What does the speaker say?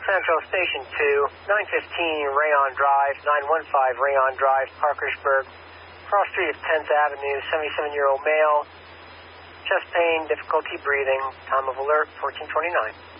Central Station 2, 915 Rayon Drive, 915 Rayon Drive, Parkersburg. Cross street of 10th Avenue, 77-year-old male. Chest pain, difficulty breathing. Time of alert, 1429.